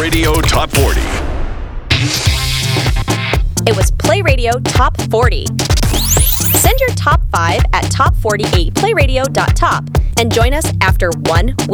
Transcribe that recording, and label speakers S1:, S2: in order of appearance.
S1: Radio Top 40.
S2: It was Play Radio Top 40. Send your top 5 at top48playradio.top and join us after 1 week.